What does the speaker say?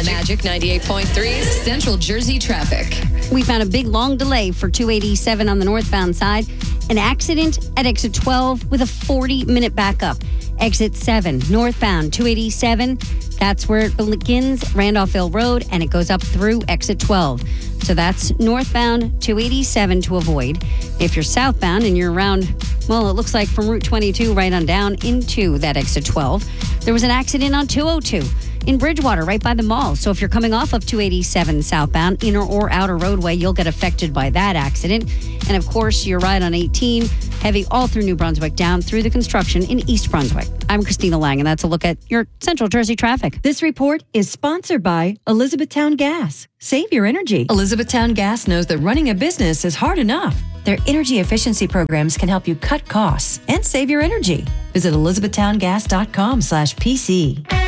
Magic 98.3 Central Jersey traffic. We found a big long delay for 287 on the northbound side. An accident at exit 12 with a 40-minute backup. Exit 7, northbound 287. That's where it begins, Randolphville Road, and it goes up through exit 12. So that's northbound 287 to avoid. If you're southbound and you're around, well, it looks like from Route 22 right on down into that exit 12, there was an accident on 202 in Bridgewater, right by the mall. So if you're coming off of 287 southbound, inner or outer roadway, you'll get affected by that accident. And of course, your ride on 18, heavy all through New Brunswick, down through the construction in East Brunswick. I'm Christina Lang, and that's a look at your Central Jersey traffic. This report is sponsored by Elizabethtown Gas. Save your energy. Elizabethtown Gas knows that running a business is hard enough. Their energy efficiency programs can help you cut costs and save your energy. Visit elizabethtowngas.com/PC.